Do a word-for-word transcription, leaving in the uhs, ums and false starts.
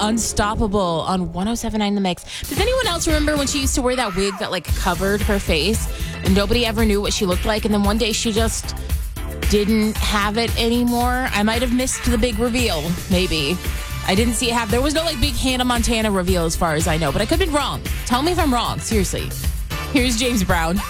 Unstoppable on one oh seven point nine The Mix. Does anyone else remember when she used to wear that wig that like covered her face and nobody ever knew what she looked like? And then one day she just didn't have it anymore. I might have missed the big reveal, maybe. I didn't see it happen. There was no like big Hannah Montana reveal as far as I know, but I could be wrong. Tell me if I'm wrong, seriously. Here's James Brown.